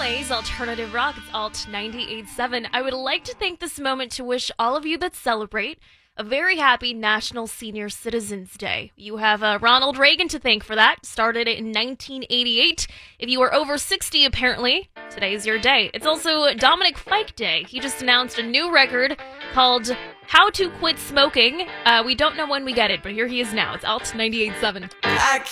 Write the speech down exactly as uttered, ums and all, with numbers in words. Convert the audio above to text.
A's Alternative Rock. It's Alt ninety-eight point seven. I would like to take this moment to wish all of you that celebrate a very happy National Senior Citizens Day. You have uh, Ronald Reagan to thank for that. Started in nineteen eighty-eight. If you are over sixty, apparently, today's your day. It's also Dominic Fike Day. He just announced a new record called How to Quit Smoking. Uh, we don't know when we get it, but here he is now. It's Alt ninety-eight point seven. I